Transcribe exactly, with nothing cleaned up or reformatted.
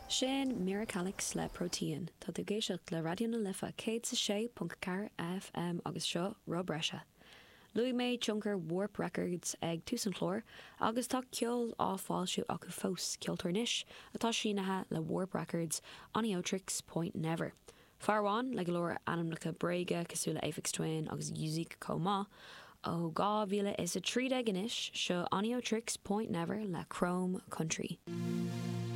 Sin Miracalix le Protein, tá tú géisiocht le radio na lifa cé sa sé punt car F M agus seo Rob Brescia. Louis méid Junker Warp Records ag túsan chlór, agus tá ceol á fáilsiú acu fós ceoltarnis atá sinathe le Warp Records Oniotrix Point Never. Farháin le golóir anamnacha bréige cosúla Aphex Twin agus Music Comá, ó gá bhíle is a tríd aganis seo Oniotrix Point Never le Chrome Country.